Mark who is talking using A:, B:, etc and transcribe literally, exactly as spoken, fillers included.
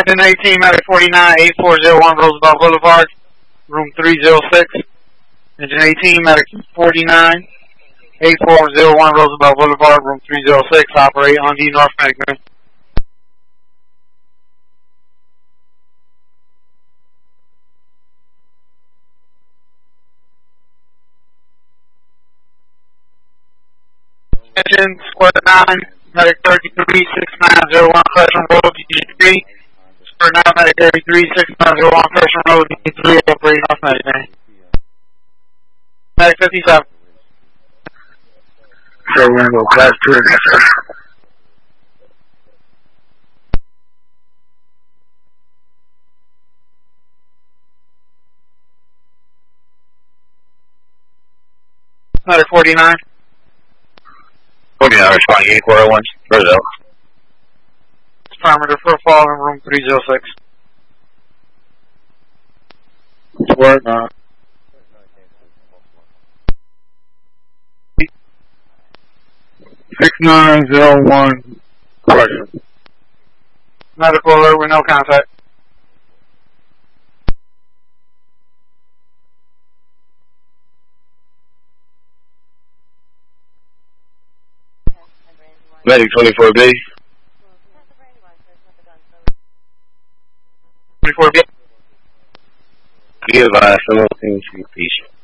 A: Engine eighteen, Medic forty-nine, eight four zero one Roosevelt Boulevard, room three oh six. Engine eighteen, Medic forty-nine, eight four zero one Roosevelt Boulevard, room three oh six. Operate on the North Medic. Engine Square nine, Medic thirty-three, six nine zero one Crescent Road, D three. Square nine, Medic thirty-three, six nine zero one Crescent Road, D three. Operating off Medic. Medic fifty-seven.
B: So we're going to go class two.
A: Medic forty-nine.
B: forty-nine, responding eight four zero one, Brazil.
A: Parameter profile in room three oh six.
B: Square nine. six nine zero one, Crescent.
A: Medical alert with no contact.
B: Medic twenty-four B.
A: twenty-four B.
B: Be advised, some of the things you